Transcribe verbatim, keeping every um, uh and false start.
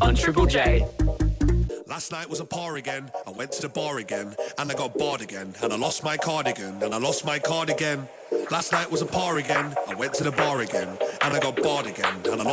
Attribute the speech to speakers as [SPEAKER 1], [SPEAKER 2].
[SPEAKER 1] on Triple J.
[SPEAKER 2] Last night was a par again, I went to the bar again, and I got barred again, and I lost my cardigan, and I lost my card again. Last night was a par again, I went to the bar again, and I got barred again, and I lost